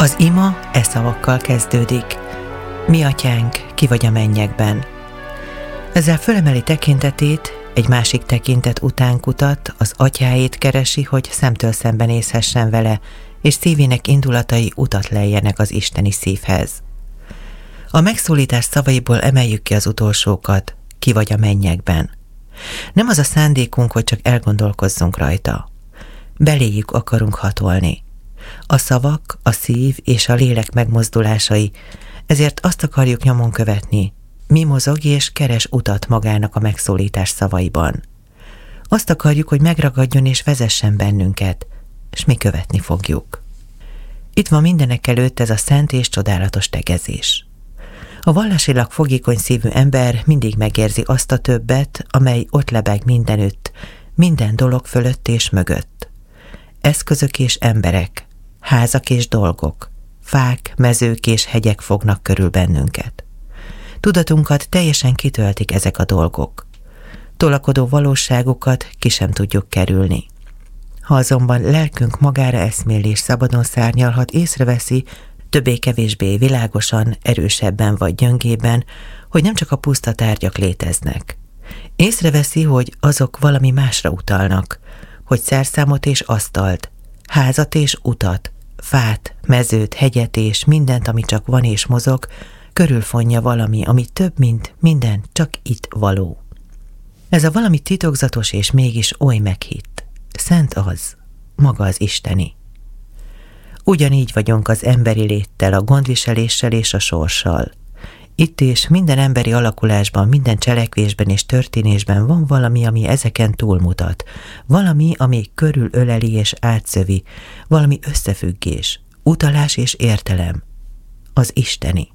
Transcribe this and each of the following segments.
Az ima e szavakkal kezdődik. Mi atyánk, ki vagy a mennyekben. Ezzel fölemeli tekintetét, egy másik tekintet után kutat, az atyáét keresi, hogy szemtől szembenézhessen vele, és szívének indulatai utat lejjenek az isteni szívhez. A megszólítás szavaiból emeljük ki az utolsókat, ki vagy a mennyekben. Nem az a szándékunk, hogy csak elgondolkozzunk rajta. Beléjük akarunk hatolni. A szavak, a szív és a lélek megmozdulásai, ezért azt akarjuk nyomon követni, mi mozog és keres utat magának a megszólítás szavaiban. Azt akarjuk, hogy megragadjon és vezessen bennünket, és mi követni fogjuk. Itt van mindenek előtt ez a szent és csodálatos tegezés. A vallásilag fogékony szívű ember mindig megérzi azt a többet, amely ott lebeg mindenütt, minden dolog fölött és mögött. Eszközök és emberek, házak és dolgok, fák, mezők és hegyek fognak körül bennünket. Tudatunkat teljesen kitöltik ezek a dolgok. Tolakodó valóságokat ki sem tudjuk kerülni. Ha azonban lelkünk magára eszmél és szabadon szárnyalhat, észreveszi, többé-kevésbé világosan, erősebben vagy gyöngében, hogy nem csak a puszta tárgyak léteznek. Észreveszi, hogy azok valami másra utalnak, hogy szerszámot és asztalt, házat és utat, fát, mezőt, hegyet és mindent, ami csak van és mozog, körülfonja valami, ami több, mint minden, csak itt való. Ez a valami titokzatos és mégis oly meghitt. Szent az, maga az isteni. Ugyanígy vagyunk az emberi léttel, a gondviseléssel és a sorssal. Itt és minden emberi alakulásban, minden cselekvésben és történésben van valami, ami ezeken túlmutat. Valami, ami körülöleli és átszövi. Valami összefüggés, utalás és értelem. Az isteni.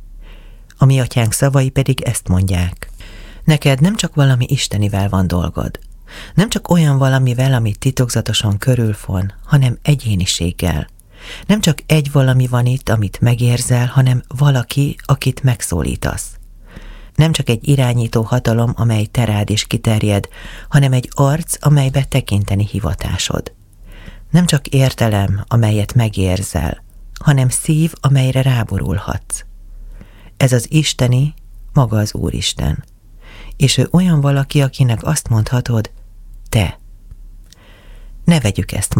A mi atyánk szavai pedig ezt mondják. Neked nem csak valami istenivel van dolgod. Nem csak olyan valamivel, amit titokzatosan körülfon, hanem egyéniséggel. Nem csak egy valami van itt, amit megérzel, hanem valaki, akit megszólítasz. Nem csak egy irányító hatalom, amely te rád is kiterjed, hanem egy arc, amelybe tekinteni hivatásod. Nem csak értelem, amelyet megérzel, hanem szív, amelyre ráborulhatsz. Ez az isteni, maga az Úristen. És ő olyan valaki, akinek azt mondhatod, te. Ne vegyük ezt